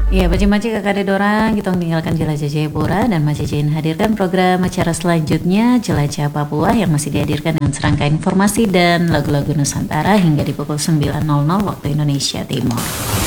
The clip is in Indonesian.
Ya, Baci-Maci kakak ada dorang, kita tinggalkan Jelajah Jayapura dan masih Jain hadirkan program acara selanjutnya Jelajah Papua yang masih dihadirkan dengan serangkaian informasi dan lagu-lagu Nusantara hingga di pukul 9.00 waktu Indonesia Timur.